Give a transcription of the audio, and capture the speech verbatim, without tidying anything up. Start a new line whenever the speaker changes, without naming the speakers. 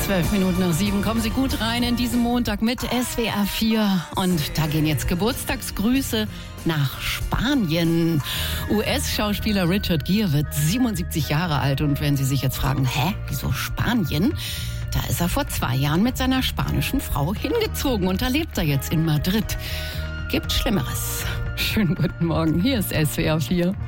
Zwölf Minuten nach sieben. Kommen Sie gut rein in diesen Montag mit S W R vier. Und da gehen jetzt Geburtstagsgrüße nach Spanien. U S-Schauspieler Richard Gere wird siebenundsiebzig Jahre alt. Und wenn Sie sich jetzt fragen, hä, wieso Spanien? Da ist er vor zwei Jahren mit seiner spanischen Frau hingezogen und da lebt er jetzt in Madrid. Gibt Schlimmeres. Schönen guten Morgen, hier ist S W R vier.